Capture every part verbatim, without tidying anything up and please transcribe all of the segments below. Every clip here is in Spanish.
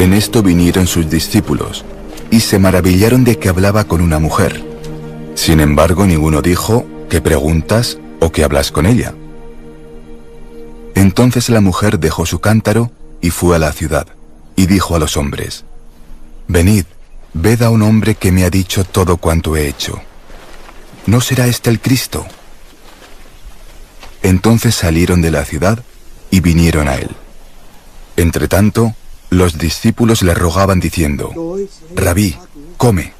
En esto vinieron sus discípulos, y se maravillaron de que hablaba con una mujer. Sin embargo, ninguno dijo, ¿qué preguntas o qué hablas con ella? Entonces la mujer dejó su cántaro y fue a la ciudad, y dijo a los hombres, «Venid, ved a un hombre que me ha dicho todo cuanto he hecho. ¿No será este el Cristo?» Entonces salieron de la ciudad y vinieron a él. Entretanto, los discípulos le rogaban diciendo, «Rabí, come».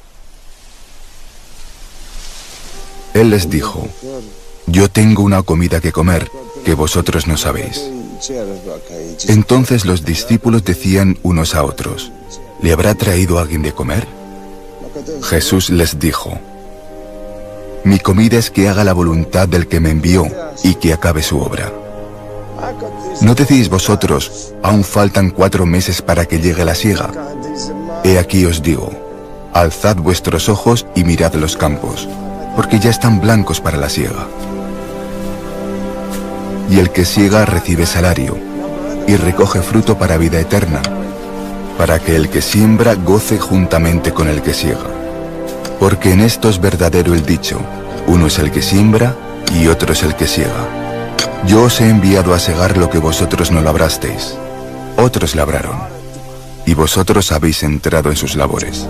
Él les dijo, «Yo tengo una comida que comer que vosotros no sabéis». Entonces los discípulos decían unos a otros, ¿le habrá traído alguien de comer? Jesús les dijo, «Mi comida es que haga la voluntad del que me envió y que acabe su obra. ¿No decís vosotros, aún faltan cuatro meses para que llegue la siega? He aquí os digo, alzad vuestros ojos y mirad los campos, porque ya están blancos para la siega. Y el que siega recibe salario, y recoge fruto para vida eterna, para que el que siembra goce juntamente con el que siega. Porque en esto es verdadero el dicho, uno es el que siembra y otro es el que siega. Yo os he enviado a segar lo que vosotros no labrasteis. Otros labraron, y vosotros habéis entrado en sus labores».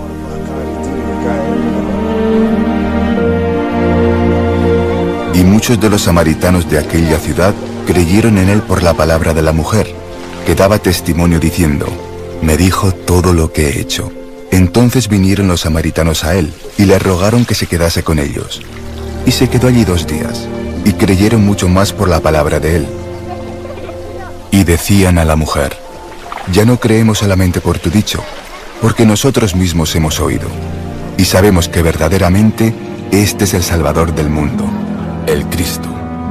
Y muchos de los samaritanos de aquella ciudad creyeron en él por la palabra de la mujer, que daba testimonio diciendo, «Me dijo todo lo que he hecho». Entonces vinieron los samaritanos a él, y le rogaron que se quedase con ellos. Y se quedó allí dos días, y creyeron mucho más por la palabra de él. Y decían a la mujer, «Ya no creemos solamente por tu dicho, porque nosotros mismos hemos oído, y sabemos que verdaderamente este es el Salvador del mundo, el Cristo».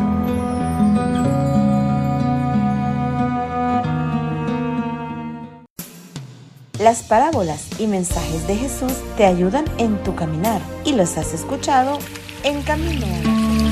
Las parábolas y mensajes de Jesús te ayudan en tu caminar y los has escuchado en Camino a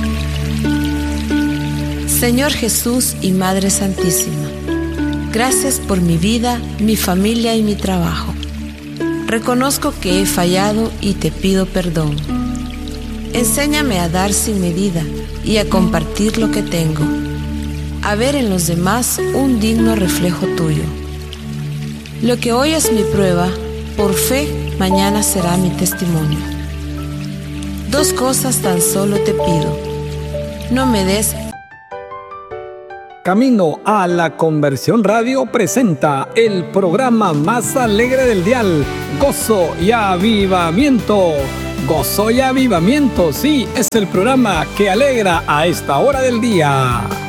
la... Señor Jesús y Madre Santísima, gracias por mi vida, mi familia y mi trabajo. Reconozco que he fallado y te pido perdón. Enséñame a dar sin medida y a compartir lo que tengo, a ver en los demás un digno reflejo tuyo. Lo que hoy es mi prueba, por fe, mañana será mi testimonio. Dos cosas tan solo te pido. No me des... Camino a la Conversión Radio presenta el programa más alegre del dial, Gozo y Avivamiento. Gozo y Avivamiento, sí, es el programa que alegra a esta hora del día.